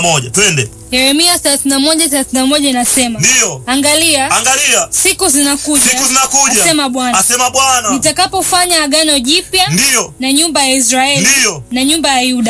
moja. Twende. Yeremia 31:31 inasema, Ndio. Angalia, siku zinakuja, asema Bwana, Bwana, nitakapofanya agano jipya ndio, na nyumba ya Israeli ndio, na nyumba ya Yuda